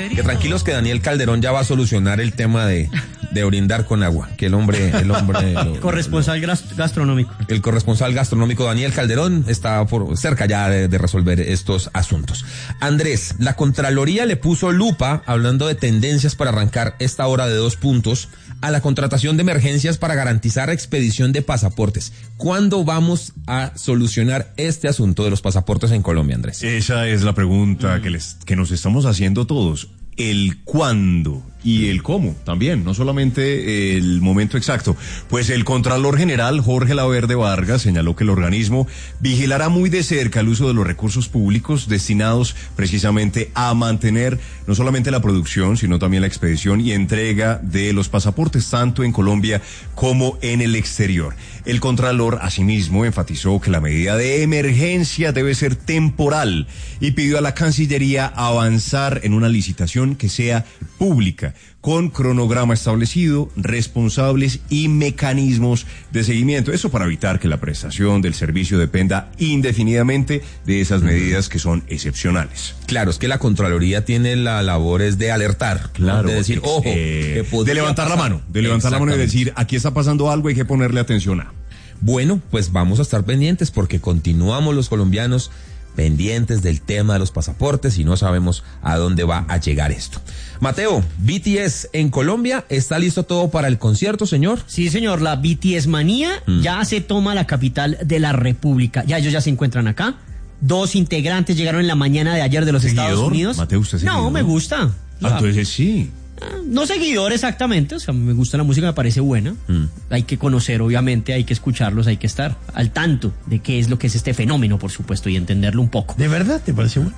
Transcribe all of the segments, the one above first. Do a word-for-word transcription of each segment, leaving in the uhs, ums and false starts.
que tranquilos que Daniel Calderón ya va a solucionar el tema de, de brindar con agua, que el hombre, el hombre, lo, corresponsal lo, gastronómico. El corresponsal gastronómico Daniel Calderón está por cerca ya de, de resolver estos asuntos. Andrés, la Contraloría le puso lupa, hablando de tendencias para arrancar esta hora de dos puntos, a la contratación de emergencias para garantizar expedición de pasaportes. ¿Cuándo vamos a solucionar este asunto de los pasaportes en Colombia, Andrés? Esa es la pregunta mm. que, les, que nos estamos haciendo todos. El cuándo y el cómo también, no solamente el momento exacto. Pues el Contralor General Jorge Laverde Vargas señaló que el organismo vigilará muy de cerca el uso de los recursos públicos destinados precisamente a mantener no solamente la producción, sino también la expedición y entrega de los pasaportes, tanto en Colombia como en el exterior. El Contralor asimismo enfatizó que la medida de emergencia debe ser temporal y pidió a la Cancillería avanzar en una licitación que sea pública, con cronograma establecido, responsables y mecanismos de seguimiento. Eso para evitar que la prestación del servicio dependa indefinidamente de esas medidas que son excepcionales. Claro, es que la Contraloría tiene la labor es de alertar, claro, de decir, ojo, eh, de levantar pasar. la mano, de levantar la mano y decir, aquí está pasando algo, hay que ponerle atención a. Bueno, pues vamos a estar pendientes porque continuamos los colombianos pendientes del tema de los pasaportes y no sabemos a dónde va a llegar esto. Mateo, B T S en Colombia, ¿está listo todo para el concierto, señor? Sí, señor, la B T S manía mm. ya se toma la capital de la República. Ya ellos ya se encuentran acá. Dos integrantes llegaron en la mañana de ayer de los ¿Seguidor? Estados Unidos. Mateo, ¿usted es No, seguidor? me gusta. Ah, entonces sí. No seguidor exactamente, o sea, me gusta la música, me parece buena. Mm. Hay que conocer, obviamente, hay que escucharlos, hay que estar al tanto de qué es lo que es este fenómeno, por supuesto, y entenderlo un poco. ¿De verdad te parece buena?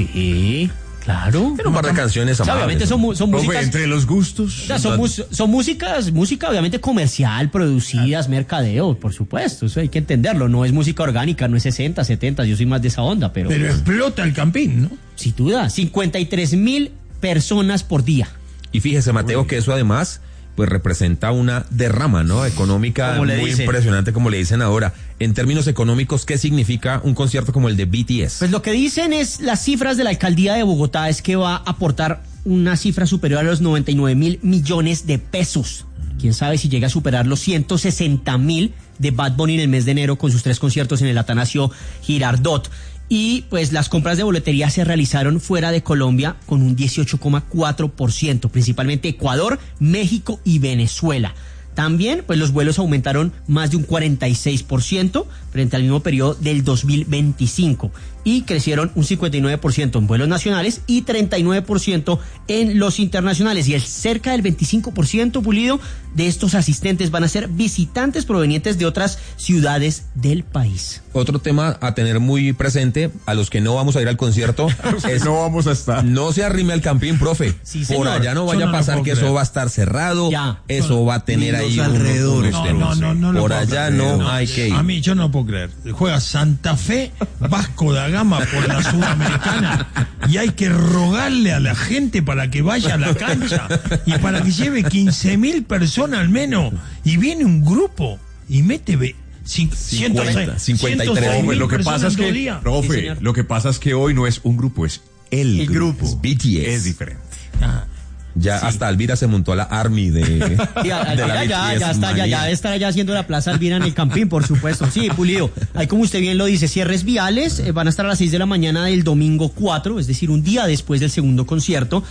Sí, claro. Pero un par de canciones o sea, obviamente son, son músicas... Profe, entre los gustos. O sea, son, mus, son músicas, música obviamente comercial, producidas, ah. mercadeo, por supuesto, eso hay que entenderlo. No es música orgánica, no es sesenta, setenta, yo soy más de esa onda, pero... Pero explota el Campín, ¿no? Sin duda, cincuenta y tres mil personas por día. Y fíjese, Mateo, que eso además pues representa una derrama, ¿no? Económica muy dicen? impresionante, como le dicen ahora. En términos económicos, ¿qué significa un concierto como el de B T S? Pues lo que dicen es, las cifras de la alcaldía de Bogotá es que va a aportar una cifra superior a los noventa y nueve mil millones de pesos. Quién sabe si llega a superar los ciento sesenta mil de Bad Bunny en el mes de enero con sus tres conciertos en el Atanasio Girardot. Y pues las compras de boletería se realizaron fuera de Colombia con un dieciocho coma cuatro por ciento, principalmente Ecuador, México y Venezuela. También pues los vuelos aumentaron más de un cuarenta y seis por ciento frente al mismo periodo del dos mil veinticinco y crecieron un cincuenta y nueve por ciento en vuelos nacionales y treinta y nueve por ciento en los internacionales, y el cerca del veinticinco por ciento, Pulido, de estos asistentes van a ser visitantes provenientes de otras ciudades del país. Otro tema a tener muy presente, a los que no vamos a ir al concierto, es no vamos a estar. No se arrime al Campín, profe. Sí, por allá no vaya no a pasar que creer. Eso va a estar cerrado, ya. Eso va a tener ahí los alrededores. Unos, unos no, no, no, no por allá creer. no, no hay que ir. A mí yo no puedo creer. Juega Santa Fe, Vasco da Gama por la Sudamericana y hay que rogarle a la gente para que vaya a la cancha y para que lleve quince mil personas al menos, y viene un grupo y mete ve, cincuenta, cincuenta y tres mil. Lo que pasa es que, profe, sí, lo que pasa es que hoy no es un grupo, es el, el grupo. grupo. B T S. Es diferente. Ah. Ya sí. Hasta Alvira se montó a la Army de, de ya, la ya, ya, ya está, ya, ya estará ya haciendo la Plaza Alvira en el Campín, por supuesto. Sí, Pulido, ahí como usted bien lo dice, cierres viales, eh, van a estar a las seis de la mañana del domingo cuatro, es decir, un día después del segundo concierto.